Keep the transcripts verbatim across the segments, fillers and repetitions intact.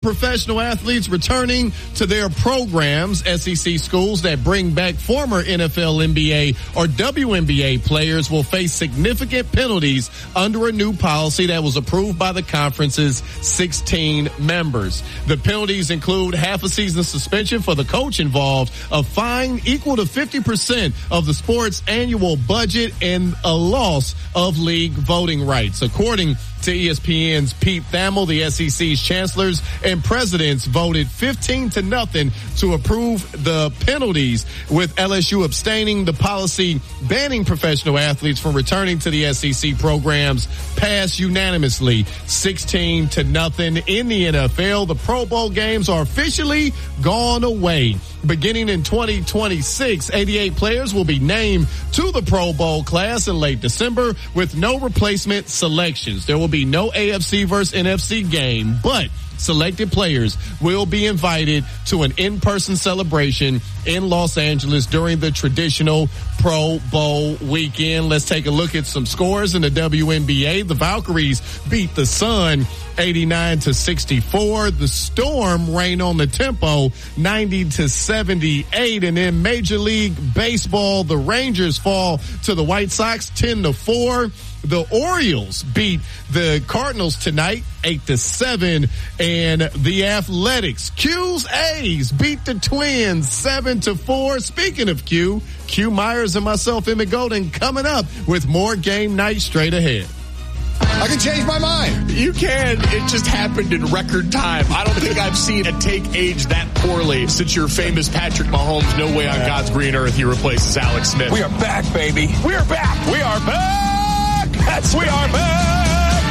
professional athletes returning to their programs. S E C schools that bring back former N F L, N B A, or W N B A players will face significant penalties under a new policy that was approved by the conference's sixteen members. The penalties include half a season suspension for the coach involved, a fine equal to fifty percent of the sport's annual budget, and a loss of league voting rights. According to E S P N's Pete Thamel, the S E C's chancellors and presidents voted fifteen to nothing to approve the penalties, with L S U abstaining. The policy banning professional athletes from returning to the S E C programs passed unanimously, sixteen to nothing. In the N F L, the Pro Bowl games are officially gone away. Beginning in twenty twenty-six, eighty-eight players will be named to the Pro Bowl class in late December with no replacement selections. There will be no A F C versus N F C game, but selected players will be invited to an in-person celebration in Los Angeles during the traditional Pro Bowl weekend. Let's take a look at some scores in the W N B A. The Valkyries beat the Sun eighty-nine to sixty-four. The Storm rain on the tempo ninety to seventy-eight. And in Major League Baseball, the Rangers fall to the White Sox ten to four. The Orioles beat the Cardinals tonight eight to seven. And the Athletics, Q's A's beat the Twins seven to four. Speaking of Q, Q Myers and myself, Emmett Golden, coming up with more Game Night straight ahead. I can change my mind. You can. It just happened in record time. I don't think I've seen a take age that poorly since your famous Patrick Mahomes, no way on God's green earth he replaces Alex Smith. We are back, baby. We are back. We are back. That's we are back.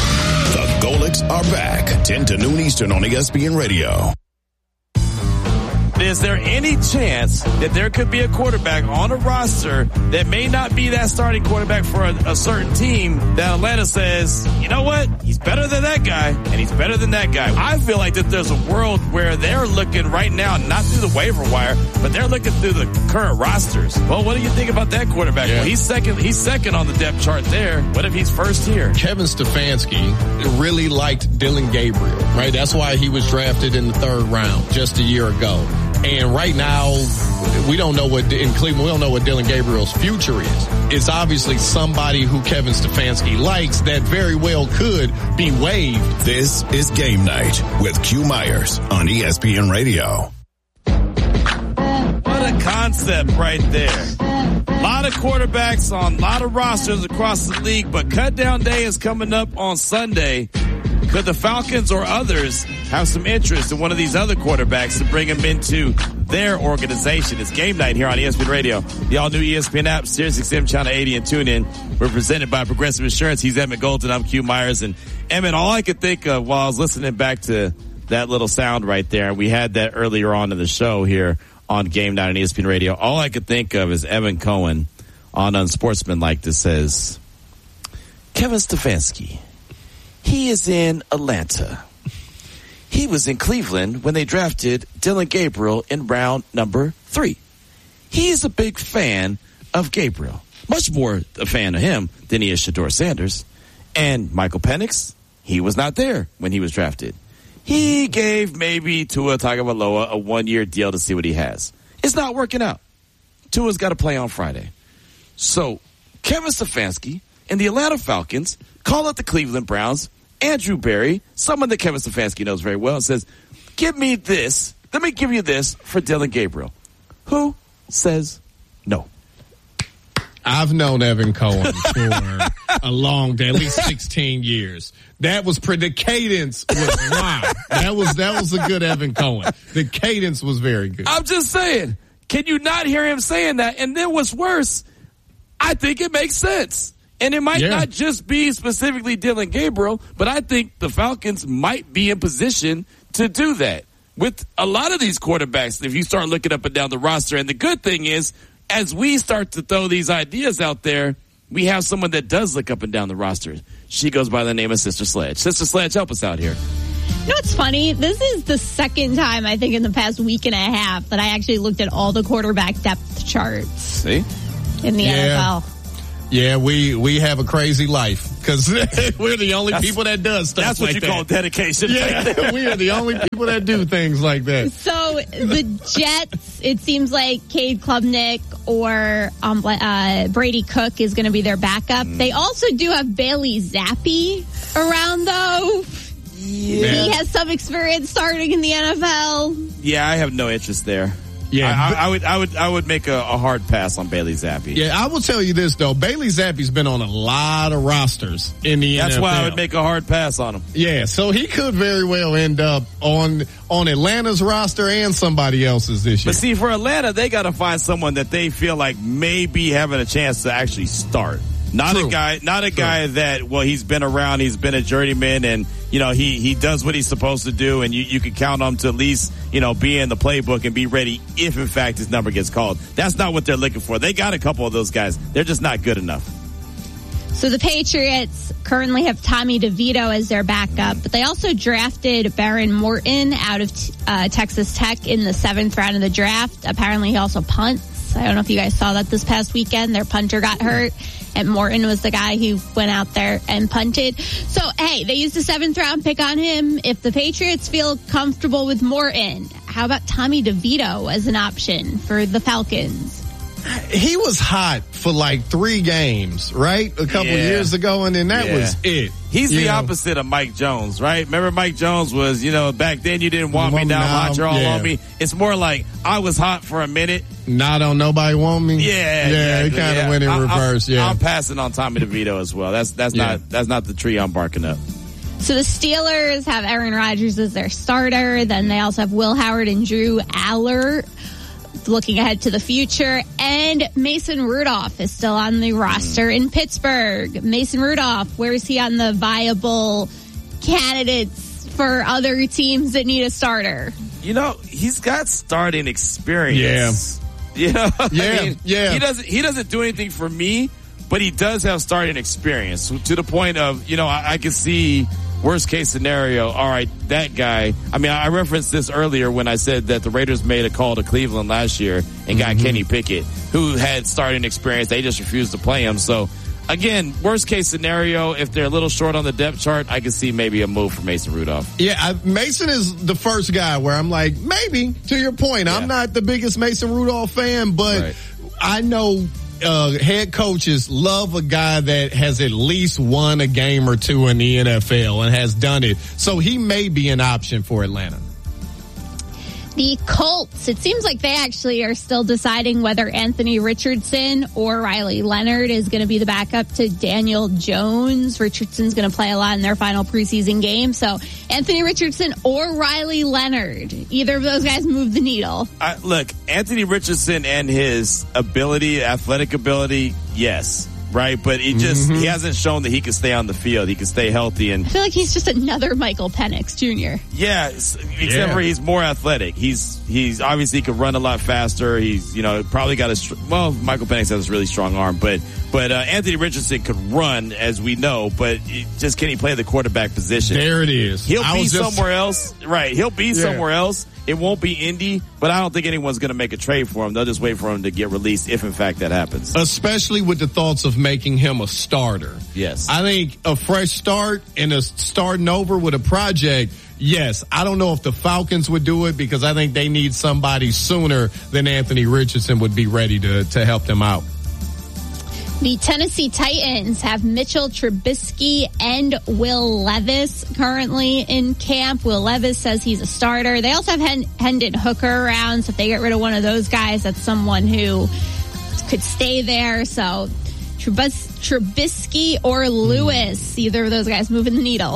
The Golics are back. ten to noon Eastern on E S P N Radio. Is there any chance that there could be a quarterback on a roster that may not be that starting quarterback for a, a certain team that Atlanta says, you know what, he's better than that guy, and he's better than that guy? I feel like that there's a world where they're looking right now, not through the waiver wire, but they're looking through the current rosters. Well, what do you think about that quarterback? Yeah. Well, he's second, he's second on the depth chart there. What if he's first here? Kevin Stefanski really liked Dillon Gabriel, right? That's why he was drafted in the third round just a year ago. And right now, we don't know what, in Cleveland, we don't know what Dillon Gabriel's future is. It's obviously somebody who Kevin Stefanski likes that very well could be waived. This is Game Night with Q Myers on E S P N Radio. What a concept right there. A lot of quarterbacks on a lot of rosters across the league, but cut down day is coming up on Sunday. Could the Falcons or others have some interest in one of these other quarterbacks to bring him into their organization? It's Game Night here on E S P N Radio, the all-new E S P N app, Sirius X M Channel eighty, and TuneIn. We're presented by Progressive Insurance. He's Emmett Golden. I'm Q Myers. And Emmett, all I could think of while I was listening back to that little sound right there, and we had that earlier on in the show here on Game Night on E S P N Radio, all I could think of is Evan Cohen on Unsportsmanlike that says, Kevin Stefanski, he is in Atlanta. He was in Cleveland when they drafted Dillon Gabriel in round number three. He is a big fan of Gabriel. Much more a fan of him than he is Shedeur Sanders. And Michael Penix, he was not there when he was drafted. He gave maybe Tua Tagovailoa a one-year deal to see what he has. It's not working out. Tua's got to play on Friday. So Kevin Stefanski and the Atlanta Falcons call up the Cleveland Browns, Andrew Berry, someone that Kevin Stefanski knows very well, and says, give me this. Let me give you this for Dillon Gabriel. Who says no? I've known Evan Cohen for a long day, at least sixteen years. That was pretty, the cadence was wow. That was, that was a good Evan Cohen. The cadence was very good. I'm just saying, can you not hear him saying that? And then what's worse, I think it makes sense. And it might yeah. not just be specifically Dillon Gabriel, but I think the Falcons might be in position to do that with a lot of these quarterbacks if you start looking up and down the roster. And the good thing is, as we start to throw these ideas out there, we have someone that does look up and down the roster. She goes by the name of Sister Sledge. Sister Sledge, help us out here. You know what's funny? This is the second time, I think, in the past week and a half that I actually looked at all the quarterback depth charts. See? In the yeah. N F L. Yeah, we, we have a crazy life because we're the only that's, people that does stuff that's like what you that. call dedication. Yeah, we are the only people that do things like that. So the Jets, it seems like Cade Klubnik or um, uh, Brady Cook is going to be their backup. Mm. They also do have Bailey Zappi around, though. Yeah. He has some experience starting in the N F L. Yeah, I have no interest there. Yeah, I, I, I would, I would, I would make a, a hard pass on Bailey Zappi. Yeah, I will tell you this though, Bailey Zappi's been on a lot of rosters in the That's N F L. That's why I would make a hard pass on him. Yeah, so he could very well end up on on Atlanta's roster and somebody else's this year. But see, for Atlanta, they got to find someone that they feel like may be having a chance to actually start. Not True. a guy, not a True. guy that, well, he's been around, he's been a journeyman, and, you know, he, he does what he's supposed to do, and you, you can count on him to at least, you know, be in the playbook and be ready if, in fact, his number gets called. That's not what they're looking for. They got a couple of those guys. They're just not good enough. So the Patriots currently have Tommy DeVito as their backup, but they also drafted Baron Morton out of uh, Texas Tech in the seventh round of the draft. Apparently he also punts. I don't know if you guys saw that this past weekend. Their punter got hurt, and Morton was the guy who went out there and punted. So, hey, they used a seventh round pick on him. If the Patriots feel comfortable with Morton, how about Tommy DeVito as an option for the Falcons? He was hot for like three games, right? A couple yeah. years ago, and then that yeah. was it. He's the know? opposite of Mike Jones, right? Remember Mike Jones was, you know, back then you didn't want me, now, now want you all yeah. on me. It's more like I was hot for a minute. Now don't nobody want me? Yeah. Yeah, exactly. it kind of yeah. went in I'm, reverse, I'm, yeah. I'm passing on Tommy DeVito as well. That's that's yeah. not that's not the tree I'm barking up. So the Steelers have Aaron Rodgers as their starter. Then they also have Will Howard and Drew Aller looking ahead to the future. And Mason Rudolph is still on the roster mm. in Pittsburgh. Mason Rudolph, where is he on the viable candidates for other teams that need a starter? You know, he's got starting experience. Yeah. You know, yeah, I mean, yeah. He doesn't, he doesn't do anything for me, but he does have starting experience to the point of, you know, I, I can see worst case scenario. All right, that guy. I mean, I referenced this earlier when I said that the Raiders made a call to Cleveland last year and got mm-hmm. Kenny Pickett, who had starting experience. They just refused to play him. So again, worst case scenario, if they're a little short on the depth chart, I can see maybe a move for Mason Rudolph. Yeah, I, Mason is the first guy where I'm like, maybe, to your point, yeah. I'm not the biggest Mason Rudolph fan, but right. I know uh, head coaches love a guy that has at least won a game or two in the N F L and has done it. So he may be an option for Atlanta. The Colts, it seems like they actually are still deciding whether Anthony Richardson or Riley Leonard is going to be the backup to Daniel Jones. Richardson's going to play a lot in their final preseason game. So Anthony Richardson or Riley Leonard, either of those guys move the needle. I, look, Anthony Richardson and his ability, athletic ability, yes. Right, but he just mm-hmm. he hasn't shown that he can stay on the field. He can stay healthy, and I feel like he's just another Michael Penix Junior Yeah, except yeah. for he's more athletic. He's he's obviously he can run a lot faster. He's you know probably got a well Michael Penix has a really strong arm, but but uh, Anthony Richardson could run, as we know, but it, just can he play the quarterback position? There it is. He'll I be just... somewhere else, right? He'll be yeah. somewhere else. It won't be Indy, but I don't think anyone's going to make a trade for him. They'll just wait for him to get released if, in fact, that happens. Especially with the thoughts of making him a starter. Yes. I think a fresh start and a starting over with a project, yes. I don't know if the Falcons would do it because I think they need somebody sooner than Anthony Richardson would be ready to, to help them out. The Tennessee Titans have Mitchell Trubisky and Will Levis currently in camp. Will Levis says he's a starter. They also have Hen- Hendon Hooker around, so if they get rid of one of those guys, that's someone who could stay there. So Trubis- Trubisky or Lewis, either of those guys moving the needle.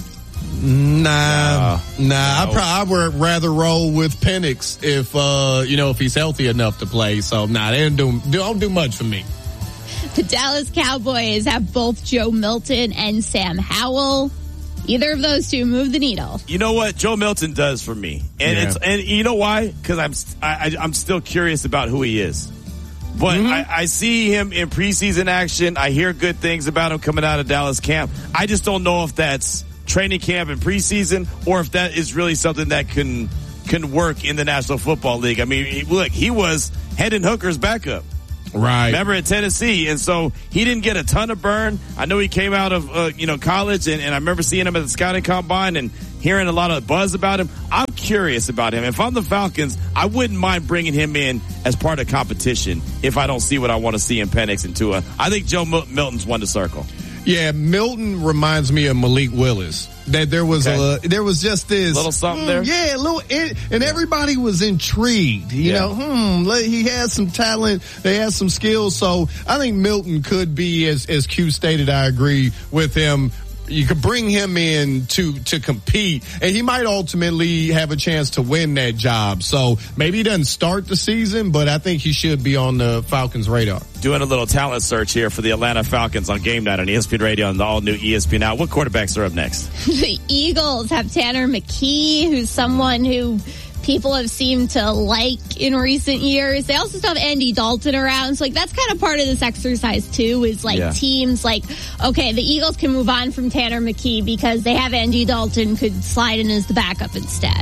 Nah, no, nah. No. I, pro- I would rather roll with Penix if, uh, you know, if he's healthy enough to play. So, nah, they don't do, don't do much for me. The Dallas Cowboys have both Joe Milton and Sam Howell. Either of those two move the needle. You know what Joe Milton does for me, and yeah. it's and you know why? Because I'm I, I'm still curious about who he is. But mm-hmm. I, I see him in preseason action. I hear good things about him coming out of Dallas camp. I just don't know if that's training camp and preseason or if that is really something that can can work in the National Football League. I mean, look, he was Hendon Hooker's backup. Right. Remember at Tennessee. And so he didn't get a ton of burn. I know he came out of, uh, you know, college, and, and I remember seeing him at the scouting combine and hearing a lot of buzz about him. I'm curious about him. If I'm the Falcons, I wouldn't mind bringing him in as part of competition if I don't see what I want to see in Penix and Tua. I think Joe Milton's one to circle. Yeah, Milton reminds me of Malik Willis. That there was okay. a there was just this little something hmm, there. Yeah, a little, and everybody was intrigued. You yeah. know, hmm, he has some talent. They have some skills. So I think Milton could be, as as Q stated. I agree with him. You could bring him in to, to compete, and he might ultimately have a chance to win that job. So maybe he doesn't start the season, but I think he should be on the Falcons' radar. Doing a little talent search here for the Atlanta Falcons on Game Night on E S P N Radio and the all-new E S P N Now. What quarterbacks are up next? The Eagles have Tanner McKee, who's someone who people have seemed to like in recent years. They also still have Andy Dalton around. So, like, that's kind of part of this exercise, too, is, like, yeah. teams like, okay, the Eagles can move on from Tanner McKee because they have Andy Dalton could slide in as the backup instead.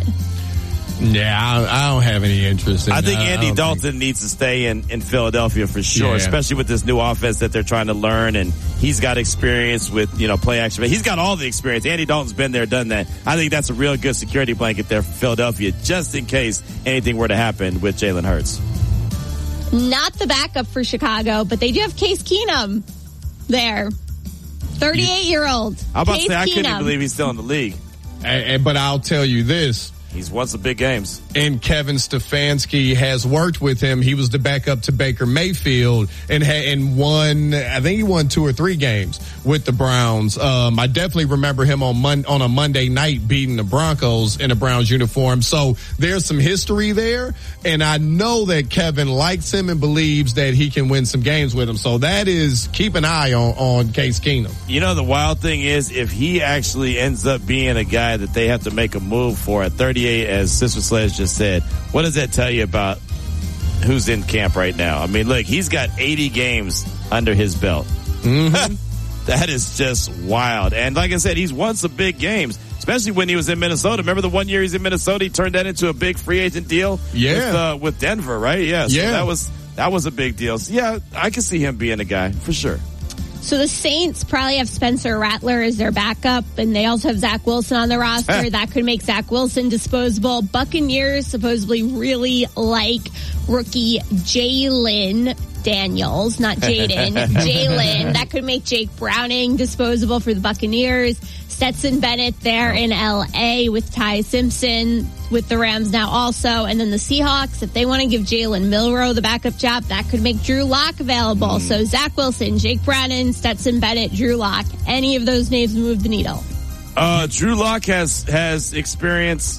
Yeah, I, I don't have any interest in that. I think I, Andy I Dalton think. needs to stay in, in Philadelphia for sure, yeah. especially with this new offense that they're trying to learn, and he's got experience with, you know, play action. He's got all the experience. Andy Dalton's been there, done that. I think that's a real good security blanket there for Philadelphia, just in case anything were to happen with Jalen Hurts. Not the backup for Chicago, but they do have Case Keenum there. thirty-eight-year-old. I'm about Case to say, I Keenum. couldn't even believe he's still in the league. And, and, but I'll tell you this. He's won some big games. And Kevin Stefanski has worked with him. He was the backup to Baker Mayfield and ha- and won, I think he won two or three games with the Browns. Um, I definitely remember him on Mon- on a Monday night beating the Broncos in a Browns uniform. So there's some history there. And I know that Kevin likes him and believes that he can win some games with him. So that is, keep an eye on, on Case Keenum. You know, the wild thing is if he actually ends up being a guy that they have to make a move for at thirty-eight, as Sister Sledge just said, what does that tell you about who's in camp right now? I mean, look, he's got eighty games under his belt. Mm-hmm. That is just wild. And like I said, he's won some big games, especially when he was in Minnesota. Remember the one year he's in Minnesota, he turned that into a big free agent deal yeah. with, uh, with Denver, right? Yeah. So yeah. that was, that was a big deal. So yeah, I can see him being a guy for sure. So the Saints probably have Spencer Rattler as their backup, and they also have Zach Wilson on the roster. That could make Zach Wilson disposable. Buccaneers supposedly really like rookie Jalen Daniels, not Jaden, Jalen. That could make Jake Browning disposable for the Buccaneers. Stetson Bennett there in L A with Ty Simpson with the Rams now also. And then the Seahawks, if they want to give Jalen Milroe the backup job, that could make Drew Lock available. Mm. So Zach Wilson, Jake Browning, Stetson Bennett, Drew Lock. Any of those names move the needle? Uh, Drew Lock has, has experience.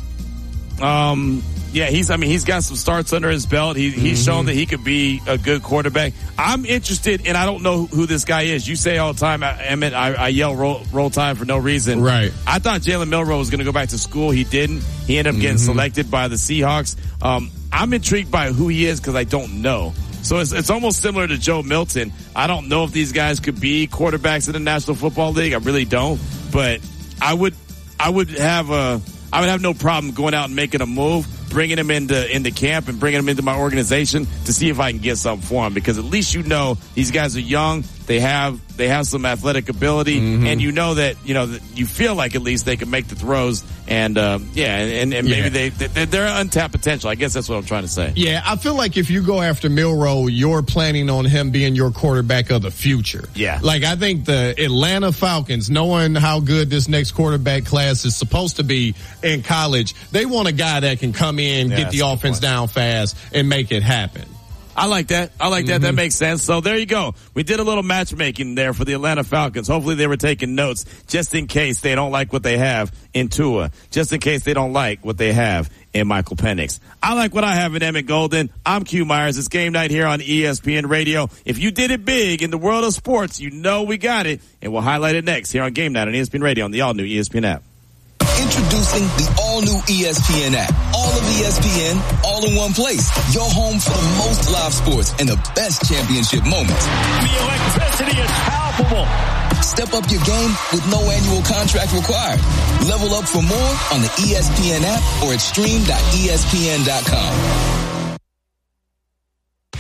Um, yeah, he's, I mean, he's got some starts under his belt. He, he's mm-hmm. shown that he could be a good quarterback. I'm interested, and I don't know who this guy is. You say all the time, Emmett, I, I yell roll, roll time for no reason. Right. I thought Jalen Milroe was going to go back to school. He didn't. He ended up getting mm-hmm. selected by the Seahawks. Um, I'm intrigued by who he is because I don't know. So it's, it's almost similar to Joe Milton. I don't know if these guys could be quarterbacks in the National Football League. I really don't. But I would, I would have a, I would have no problem going out and making a move, bringing him into into camp and bringing him into my organization to see if I can get something for him. Because at least you know these guys are young. They have they have some athletic ability, mm-hmm. and you know that you know that you feel like at least they can make the throws. And uh, yeah, and, and maybe yeah. they, they they're untapped potential. I guess that's what I'm trying to say. Yeah, I feel like if you go after Milroe, you're planning on him being your quarterback of the future. Yeah, like I think the Atlanta Falcons, knowing how good this next quarterback class is supposed to be in college, they want a guy that can come in, yeah, get the offense down fast, and make it happen. I like that. I like that. Mm-hmm. That makes sense. So there you go. We did a little matchmaking there for the Atlanta Falcons. Hopefully they were taking notes just in case they don't like what they have in Tua, just in case they don't like what they have in Michael Penix. I like what I have in Emmett Golden. I'm Q Myers. It's game night here on E S P N Radio. If you did it big in the world of sports, you know we got it, and we'll highlight it next here on Game Night on E S P N Radio on the all-new E S P N app. Introducing the all-new E S P N app. All of E S P N, all in one place. Your home for the most live sports and the best championship moments. The electricity is palpable. Step up your game with no annual contract required. Level up for more on the E S P N app or at stream dot E S P N dot com.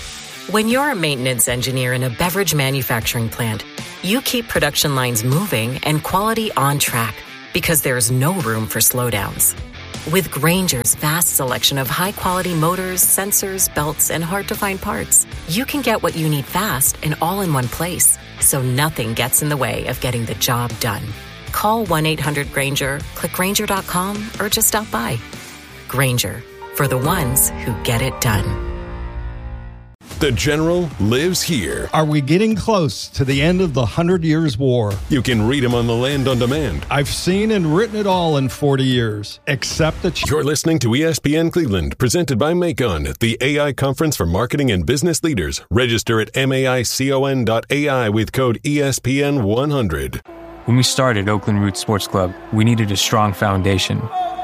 When you're a maintenance engineer in a beverage manufacturing plant, you keep production lines moving and quality on track because there's no room for slowdowns. With Grainger's vast selection of high-quality motors, sensors, belts, and hard-to-find parts, you can get what you need fast and all in one place, so nothing gets in the way of getting the job done. Call one eight hundred Grainger, click Grainger dot com, or just stop by. Grainger, for the ones who get it done. The General lives here. Are we getting close to the end of the Hundred Years' War? You can read him on the Land on Demand. I've seen and written it all in forty years, except the... Ch- You're listening to E S P N Cleveland, presented by Macon, the A I conference for marketing and business leaders. Register at maicon dot A I with code E S P N one hundred. When we started Oakland Roots Sports Club, we needed a strong foundation.